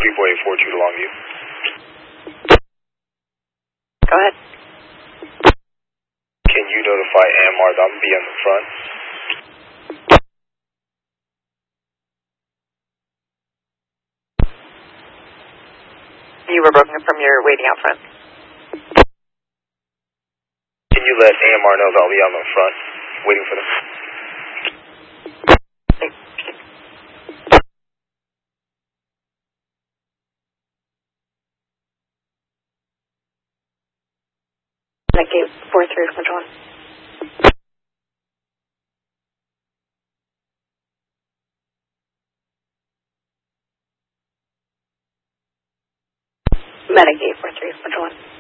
34842 to Longview. Go ahead. Can you notify AMR that I'm going to be on the front? You were broken from your waiting out front. Can you let AMR know that I'll be on the front, waiting for them? That gate 43, Control 1. Medic 843, Control 1.